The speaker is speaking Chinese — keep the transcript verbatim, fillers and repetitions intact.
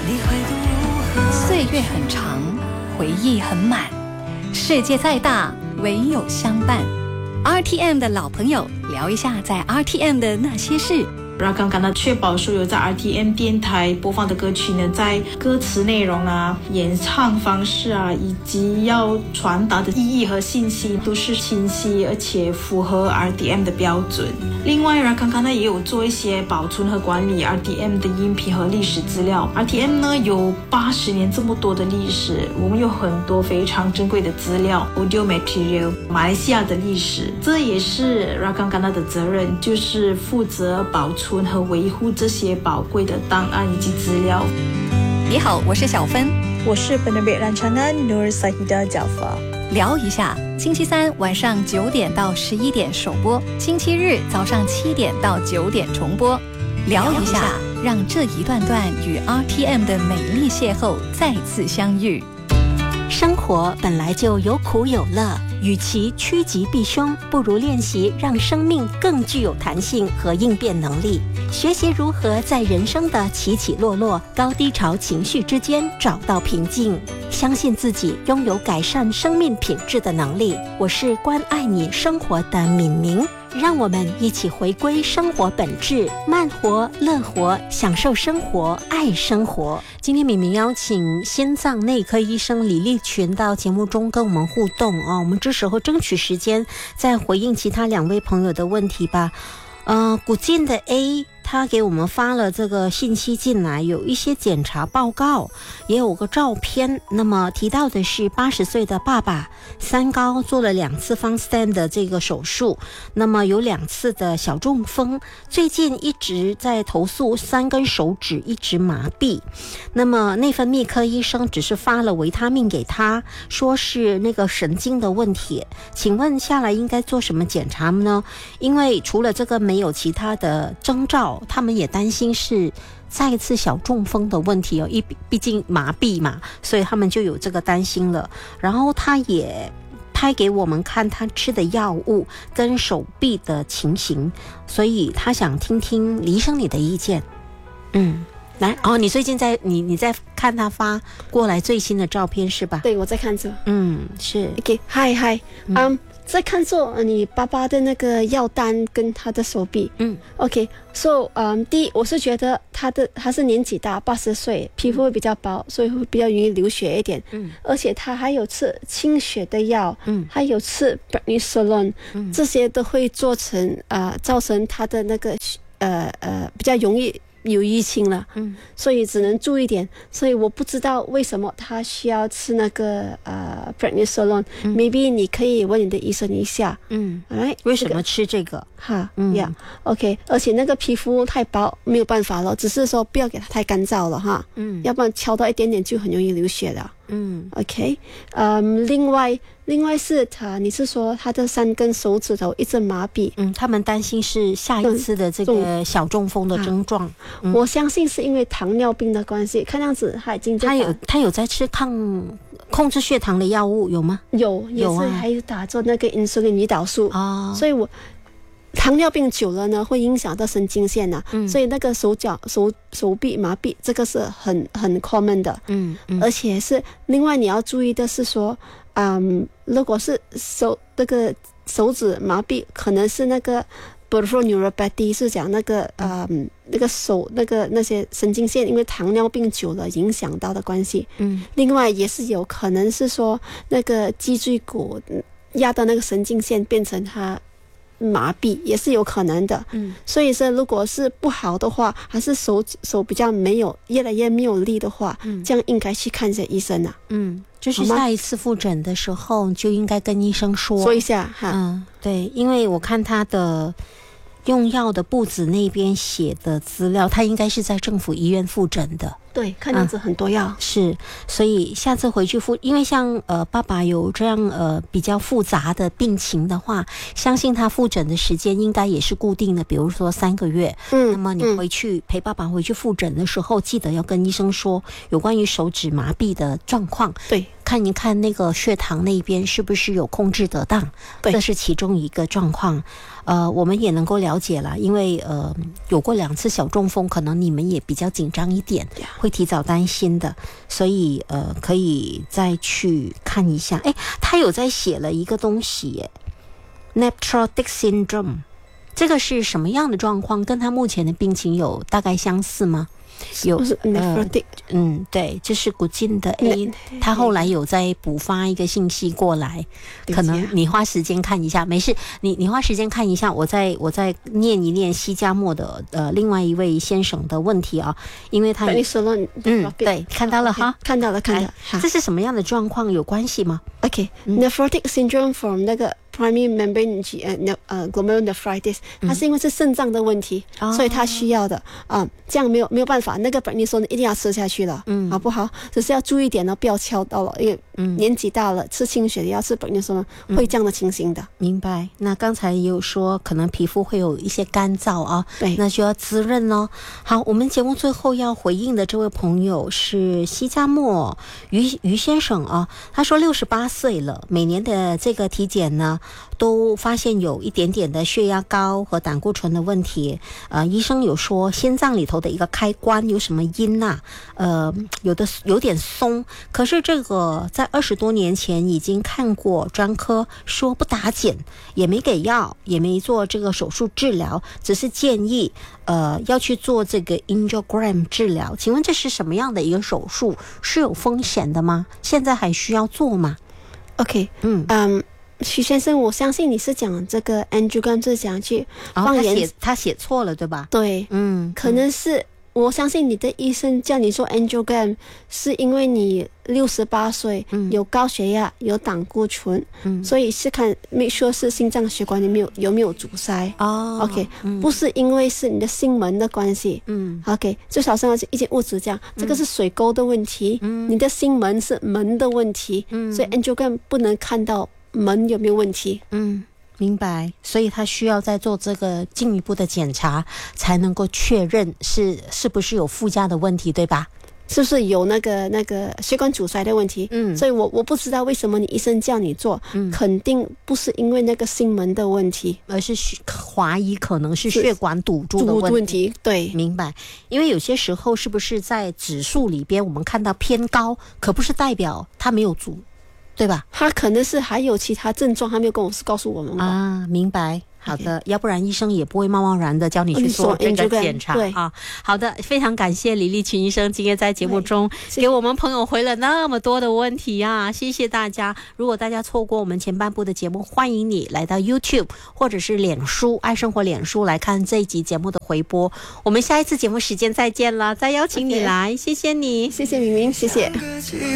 岁月很长，回忆很满，世界再大，唯有相伴。R T M 的老朋友，聊一下在 R T M 的那些事。 让刚刚呢，确保所有在 R T M 电台播放的歌曲呢，在歌词内容啊、演唱方式啊，以及要传达的意义和信息，都是清晰而且符合 R T M 的标准。另外，让刚刚呢也有做一些保存和管理 R T M 的音频和历史资料。R T M 呢有八十年这么多的历史，我们有很多非常珍贵的资料 ，audio material， 马来西亚的历史，这也是让刚刚的责任，就是负责保存和维护这些宝贵的档案以及资料。 你好，我是小芬， 我是 Penerbit Rancangan Nur Sahidah Jaafar。 聊一下，星期三晚上九点到十一点首播，星期日早上七点到九点重播。聊一下，让这一段段与 R T M 的美丽邂逅再次相遇。 生活本来就有苦有乐，与其趋吉避凶，不如练习让生命更具有弹性和应变能力，学习如何在人生的起起落落、高低潮情绪之间找到平静，相信自己拥有改善生命品质的能力。我是关爱你生活的敏明，让我们一起回归生活本质，慢活、乐活，享受生活，爱生活。今天敏明邀请心脏内科医生李立群到节目中跟我们互动啊，我们这时候争取时间再回应其他两位朋友的问题吧。呃，古晋的 A。他给我们发了这个信息进来，有一些检查报告，也有个照片。那么提到的是八十岁的爸爸，三高，做了两次方 stent 的这个手术，那么有两次的小中风，最近一直在投诉三根手指一直麻痹。那么内分泌科医生只是发了维他命给他，说是那个神经的问题。请问下来应该做什么检查呢？因为除了这个没有其他的征兆，他们也担心是再一次小中风的问题哦，一毕竟麻痹嘛，所以他们就有这个担心了。然后他也拍给我们看他吃的药物跟手臂的情形，所以他想听听李医生你的意见。嗯，来哦，你最近在你你在看他发过来最新的照片是吧？ 对，我在看着。 嗯，是。 OK， 嗨嗨，嗯。在看着你爸爸的那个药单跟他的手臂，嗯 ，OK， so， 嗯，第一，我是觉得他的他是年纪大，八十岁，皮肤会比较薄，所以会比较容易流血一点，嗯，而且他还有吃清血的药，嗯，还有吃 prednisolone，嗯，这些都会做成啊、呃，造成他的那个呃呃比较容易有淤青了，嗯，所以只能注意点。所以我不知道为什么他需要吃那个呃 prednisolone，嗯，maybe 你可以问你的医生一下，嗯，哎， 为什么吃这个？ 哈，嗯呀 ，OK， 而且那个皮肤太薄，没有办法了，只是说不要给它太干燥了哈，嗯，要不然敲到一点点就很容易流血了。嗯 ，OK， 嗯，另外，另外是他，你是说他的三根手指头一直麻痹？嗯， 他们担心是下一次的这个小中风的症状。 嗯，我相信是因为糖尿病的关系，看样子他已经在他有他有在吃抗控制血糖的药物有吗？ 有，也是还有打做那个insulin胰岛素啊，所以我。糖尿病久了呢，会影响到神经线呐、啊嗯，所以那个手脚、手手臂麻痹，这个是很很 common 的，嗯，嗯而且是另外你要注意的是说，嗯，如果是手那个手指麻痹，可能是那个 peripheral neuropathy 是讲那个嗯那个手那个那些神经线，因为糖尿病久了影响到的关系，嗯，另外也是有可能是说那个脊椎骨压到那个神经线变成它。麻痹也是有可能的，嗯，所以说如果是不好的话，还是手手比较没有越来越没有力的话，嗯，这样应该去看一下医生啊， 嗯，就是下一次复诊的时候就应该跟医生说说一下哈， 嗯，对，因为我看他的用药的簿子那边写的资料，他应该是在政府医院复诊的。 对，看样子很多药、 嗯、是，所以下次回去复，因为像呃爸爸有这样呃比较复杂的病情的话，相信他复诊的时间应该也是固定的，比如说三个月。嗯，那么你回去、嗯、陪爸爸回去复诊的时候，记得要跟医生说有关于手指麻痹的状况。 对。 看一看那个血糖那边是不是有控制得当，这是其中一个状况。呃，我们也能够了解了，因为呃有过两次小中风，可能你们也比较紧张一点，会提早担心的，所以呃可以再去看一下。哎，他有在写了一个东西耶 ，Nephrotic Syndrome， 这个是什么样的状况？跟他目前的病情有大概相似吗？有呃， 嗯，对，这是古晋的 A， 他后来有在补发一个信息过来，可能你花时间看一下，没事，你你花时间看一下，我再我再念一念西加莫的呃另外一位先生的问题啊，因为他嗯对看到了哈， 看到了看到了， 这是什么样的状况？有关系吗 ？OK，nephrotic syndrome from 那个。primary membrane 呃呃 glomerulonephritis， 它是因为是肾脏的问题，嗯、所以它需要的啊、呃，这样没有没有办法，那个本尼说一定要吃下去了，嗯，好不好？只是要注意点呢，不要敲到了，因为年纪大了，吃清血的药吃本尼说会这样的情形的。 明白。那刚才也有说，可能皮肤会有一些干燥啊， 对， 那就要滋润咯。好，我们节目最后要回应的这位朋友是西加莫于于先生啊，他说六十八岁了，每年的这个体检呢。都发现有一点点的血压高和胆固醇的问题，呃，医生有说心脏里头的一个开关有什么音呐、啊？呃，有的有点松，可是这个在二十多年前已经看过专科，说不打紧，也没给药，也没做这个手术治疗，只是建议呃要去做这个 angiogram 治疗。请问这是什么样的一个手术？是有风险的吗？现在还需要做吗 ？OK， 嗯嗯。徐先生，我相信你是讲这个 angiogram 是讲去放盐、哦、他写他写错了对吧？ 对，嗯，可能是、嗯、我相信你的医生叫你做 angiogram 是因为你六十八岁、嗯、有高血压有胆固醇、嗯、所以是看 make sure 是心脏血管里面有有没有阻塞哦 OK、嗯、不是因为是你的心门的关系嗯 OK 就好像一件物质这样、嗯、这个是水沟的问题、嗯、你的心门是门的问题、嗯、所以 angiogram 不能看到门有没有问题？ 嗯，明白。所以他需要再做这个进一步的检查，才能够确认是是不是有附加的问题，对吧？ 是不是有那个那个血管阻塞的问题？嗯，所以我我不知道为什么你医生叫你做，嗯，肯定不是因为那个心门的问题， 而是怀疑可能是血管堵住的问题。 问题对， 明白。因为有些时候是不是在指数里边我们看到偏高，可不是代表它没有阻。对吧？ 他可能是还有其他症状，还没有跟我告诉我们啊。明白，好的， okay. 要不然医生也不会贸贸然的叫你去做这个检查啊。好的，非常感谢李立群医生今天在节目中给我们朋友回了那么多的问题啊，谢谢大家。如果大家错过我们前半部的节目，欢迎你来到 YouTube 或者是脸书爱生活脸书来看这一集节目的回播。我们下一次节目时间再见了，再邀请你来， okay. 谢谢你， 谢谢明明，谢谢。